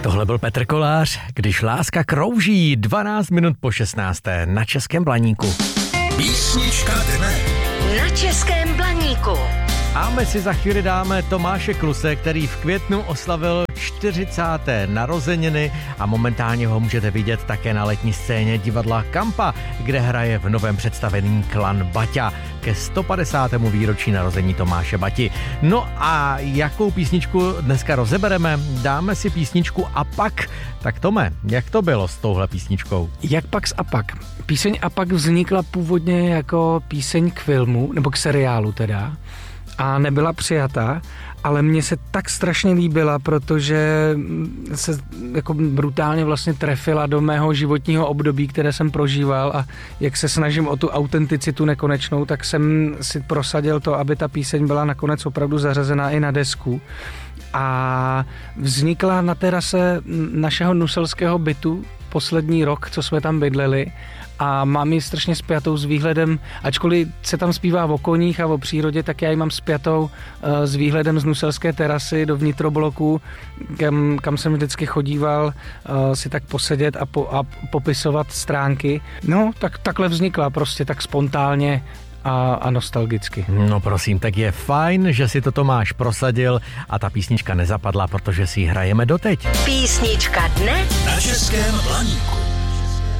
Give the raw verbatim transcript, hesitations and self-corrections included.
Tohle byl Petr Kolář, Když láska krouží, dvanáct minut po šestnácté na Českém Blaníku. Písnička dne na Českém Blaníku. A my si za chvíli dáme Tomáše Kluse, který v květnu oslavil čtyřicáté narozeniny a momentálně ho můžete vidět také na letní scéně divadla Kampa, kde hraje v novém představení Klan Baťa ke sto padesátému výročí narození Tomáše Bati. No a jakou písničku dneska rozebereme? Dáme si písničku A pak. Tak Tome, jak to bylo s touhle písničkou? Jak pak s A pak? Píseň A pak vznikla původně jako píseň k filmu, nebo k seriálu teda, a nebyla přijata, ale mně se tak strašně líbila, protože se jako brutálně vlastně trefila do mého životního období, které jsem prožíval, a jak se snažím o tu autenticitu nekonečnou, tak jsem si prosadil to, aby ta píseň byla nakonec opravdu zařazená i na desku. A vznikla na terase našeho nuselského bytu poslední rok, co jsme tam bydleli, a mám ji strašně spjatou s výhledem, ačkoliv se tam zpívá o koních a o přírodě, tak já ji mám spjatou uh, s výhledem z nuselské terasy do vnitrobloku, kam, kam jsem vždycky chodíval uh, si tak posedět a, po, a popisovat stránky. No, tak takhle vznikla prostě tak spontánně a, a nostalgicky. No prosím, tak je fajn, že si to Tomáš prosadil a ta písnička nezapadla, protože si ji hrajeme doteď. Písnička dne na Českém Blaníku.